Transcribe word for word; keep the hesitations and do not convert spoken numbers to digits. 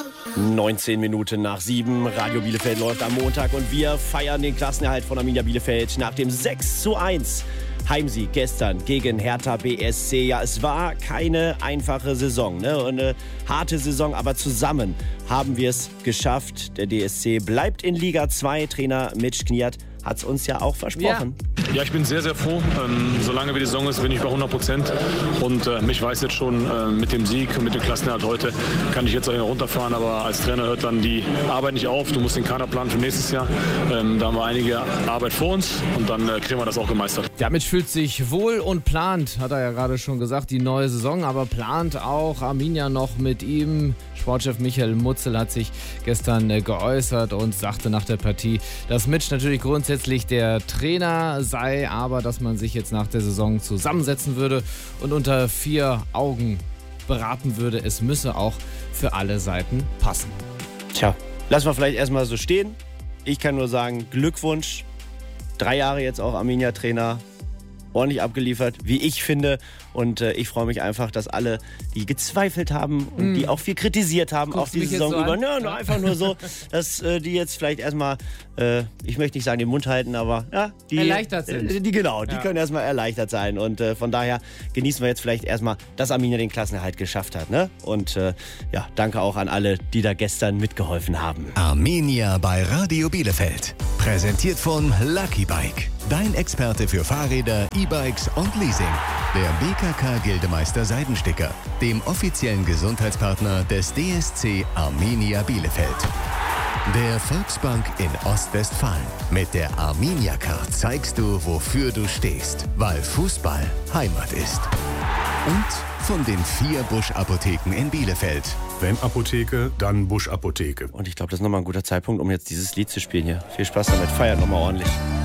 neunzehn Minuten nach sieben. Radio Bielefeld läuft am Montag und wir feiern den Klassenerhalt von Arminia Bielefeld nach dem sechs zu eins Heimsieg gestern gegen Hertha B S C. Ja, es war keine einfache Saison, ne? Eine harte Saison, aber zusammen haben wir es geschafft. Der D S C bleibt in Liga zwei. Trainer Mitch Kniat hat es uns ja auch versprochen. Ja. ja, ich bin sehr, sehr froh. Ähm, solange wie die Saison ist, bin ich bei hundert Prozent. Und äh, ich weiß jetzt schon, äh, mit dem Sieg und mit dem Klassenerhalt heute kann ich jetzt auch runterfahren. Aber als Trainer hört dann die Arbeit nicht auf. Du musst den Kader planen für nächstes Jahr. Ähm, da haben wir einige Arbeit vor uns und dann äh, kriegen wir das auch gemeistert. Damit fühlt sich wohl und plant, hat er ja gerade schon gesagt, die neue Saison. Aber plant auch Arminia noch mit ihm. Sportchef Michael Mutzel hat sich gestern äh, geäußert und sagte nach der Partie, dass Mitch natürlich grundsätzlich der Trainer sei, aber dass man sich jetzt nach der Saison zusammensetzen würde und unter vier Augen beraten würde. Es müsse auch für alle Seiten passen. Tja, lassen wir vielleicht erstmal so stehen. Ich kann nur sagen, Glückwunsch. Drei Jahre jetzt auch Arminia-Trainer. Ordentlich abgeliefert, wie ich finde. Und äh, ich freue mich einfach, dass alle, die gezweifelt haben und mm. die auch viel kritisiert haben, auch die Saison so über. Nö, nur einfach nur so, dass äh, die jetzt vielleicht erstmal, äh, ich möchte nicht sagen den Mund halten, aber ja, die, erleichtert sind. Äh, die, genau, die ja. können erstmal erleichtert sein. Und äh, von daher genießen wir jetzt vielleicht erstmal, dass Arminia den Klassenerhalt geschafft hat. Ne? Und äh, ja, danke auch an alle, die da gestern mitgeholfen haben. Arminia bei Radio Bielefeld. Präsentiert von Lucky Bike. Dein Experte für Fahrräder, E-Bikes und Leasing. Der B K K-Gildemeister Seidensticker, dem offiziellen Gesundheitspartner des D S C Arminia Bielefeld. Der Volksbank in Ostwestfalen. Mit der Arminia Card zeigst du, wofür du stehst, weil Fußball Heimat ist. Und von den vier Busch-Apotheken in Bielefeld. Wenn Apotheke, dann Busch-Apotheke. Und ich glaube, das ist nochmal ein guter Zeitpunkt, um jetzt dieses Lied zu spielen hier. Viel Spaß damit, feiert nochmal ordentlich.